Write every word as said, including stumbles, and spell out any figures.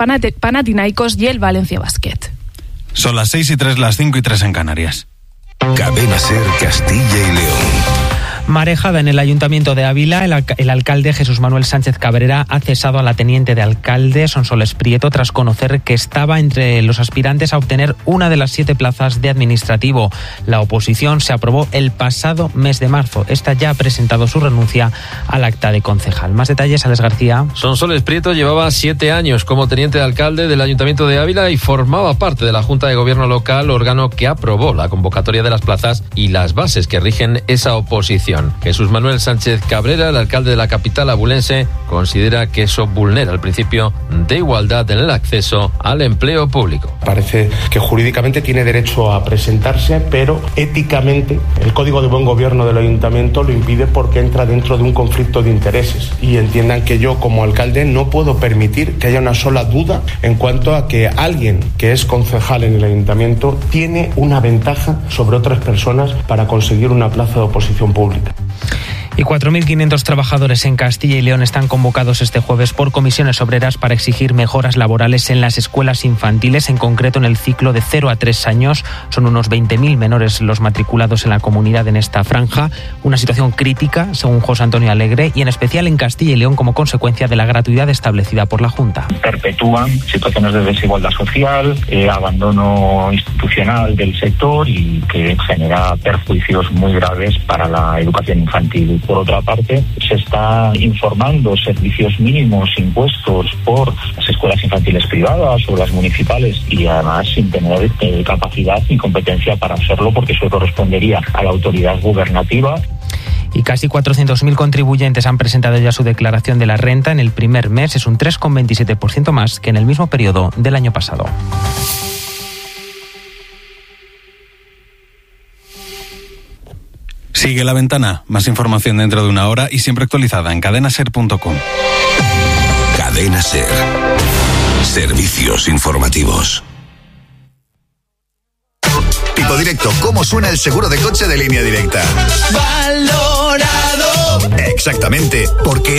Panathinaikos y el Valencia Basket. Son las seis y tres, las cinco y tres en Canarias. Cadena SER Castilla y León. Marejada en el Ayuntamiento de Ávila, el, el alcalde Jesús Manuel Sánchez Cabrera ha cesado a la teniente de alcalde Sonsoles Prieto tras conocer que estaba entre los aspirantes a obtener una de las siete plazas de administrativo. La oposición se aprobó el pasado mes de marzo. Esta ya ha presentado su renuncia al acta de concejal. Más detalles, Alex García. Sonsoles Prieto llevaba siete años como teniente de alcalde del Ayuntamiento de Ávila y formaba parte de la Junta de Gobierno local, órgano que aprobó la convocatoria de las plazas y las bases que rigen esa oposición. Jesús Manuel Sánchez Cabrera, el alcalde de la capital abulense, considera que eso vulnera el principio de igualdad en el acceso al empleo público. Parece que jurídicamente tiene derecho a presentarse, pero éticamente el Código de Buen Gobierno del Ayuntamiento lo impide porque entra dentro de un conflicto de intereses. Y entiendan que yo, como alcalde, no puedo permitir que haya una sola duda en cuanto a que alguien que es concejal en el Ayuntamiento tiene una ventaja sobre otras personas para conseguir una plaza de oposición pública. Y cuatro mil quinientos trabajadores en Castilla y León están convocados este jueves por comisiones obreras para exigir mejoras laborales en las escuelas infantiles, en concreto en el ciclo de cero a tres años. Son unos veinte mil menores los matriculados en la comunidad en esta franja. Una situación crítica, según José Antonio Alegre, y en especial en Castilla y León como consecuencia de la gratuidad establecida por la Junta. Perpetúan situaciones de desigualdad social, eh, abandono institucional del sector y que genera perjuicios muy graves para la educación infantil. Por otra parte, se está informando servicios mínimos impuestos por las escuelas infantiles privadas o las municipales y además sin tener eh, capacidad ni competencia para hacerlo porque eso correspondería a la autoridad gubernativa. Y casi cuatrocientos mil contribuyentes han presentado ya su declaración de la renta en el primer mes. Es un tres coma veintisiete por ciento más que en el mismo periodo del año pasado. Sigue La Ventana. Más información dentro de una hora y siempre actualizada en cadena ser punto com. Cadena SER. Servicios informativos. Tipo Directo. ¿Cómo suena el seguro de coche de Línea Directa? Valorado. Exactamente, porque